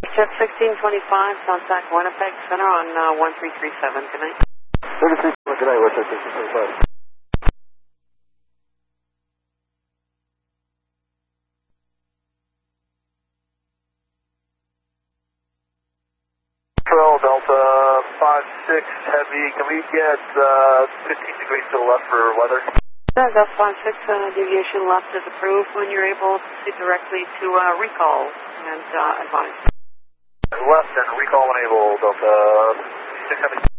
Jet 1625, contact Winnipeg Center on 1337. Good night. 33, good night, West Jet 1625. Delta 56 Heavy, can we get 15 degrees to the left for weather? Delta 56, deviation left is approved. When you're able to proceed directly to recall and advise. Left and recall when able, Delta 56 Heavy.